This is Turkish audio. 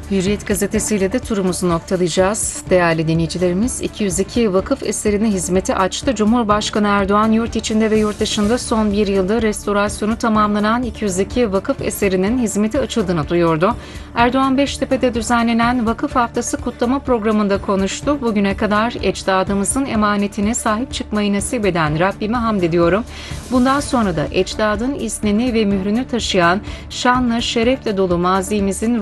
Hürriyet gazetesiyle de turumuzu noktalayacağız. Değerli dinleyicilerimiz, 202 vakıf eserini hizmete açtı. Cumhurbaşkanı Erdoğan yurt içinde ve yurt dışında son bir yılda restorasyonu tamamlanan 202 vakıf eserinin hizmete açıldığını duyurdu. Erdoğan Beştepe'de düzenlenen Vakıf Haftası kutlama programında konuştu. Bugüne kadar ecdadımızın emanetine sahip çıkmayı nasip eden Rabbime hamd ediyorum. Bundan sonra da ecdadın iznini ve mührünü taşıyan şanla şerefle dolu mazimizin